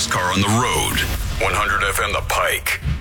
car on the road. 100 FM The Pike.